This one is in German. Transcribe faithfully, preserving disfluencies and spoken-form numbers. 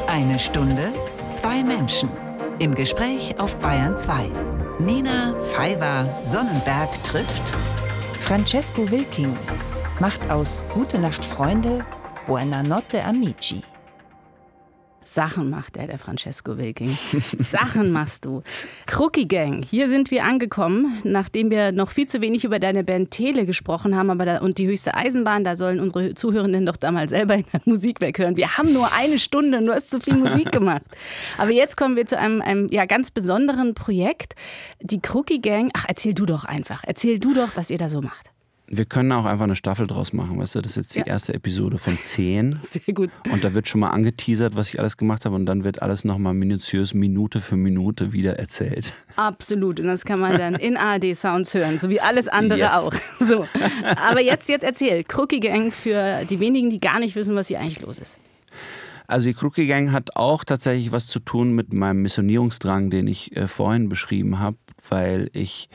Eine Stunde, zwei Menschen. Im Gespräch auf Bayern zwei. Nina Pfeiffer-Sonnenberg trifft Francesco Wilking macht aus Gute Nacht Freunde Buonanotte Amici. Sachen macht er, der Francesco Wilking. Sachen machst du. Crookie Gang, hier sind wir angekommen, nachdem wir noch viel zu wenig über deine Band Tele gesprochen haben, aber da, und die höchste Eisenbahn, da sollen unsere Zuhörenden doch da mal selber in der Musik weghören. Wir haben nur eine Stunde, du hast zu viel Musik gemacht. Aber jetzt kommen wir zu einem, einem ja, ganz besonderen Projekt, die Crookie Gang. Ach, erzähl du doch einfach, erzähl du doch, was ihr da so macht. Wir können auch einfach eine Staffel draus machen, weißt du? Das ist jetzt die ja. erste Episode von zehn. Sehr gut. Und da wird schon mal angeteasert, was ich alles gemacht habe. Und dann wird alles nochmal minutiös, Minute für Minute wieder erzählt. Absolut. Und das kann man dann in A R D-Sounds hören, so wie alles andere yes. auch. So. Aber jetzt, jetzt erzähl. Crookie Gang für die wenigen, die gar nicht wissen, was hier eigentlich los ist. Also die Crookie Gang hat auch tatsächlich was zu tun mit meinem Missionierungsdrang, den ich äh, vorhin beschrieben habe, weil ich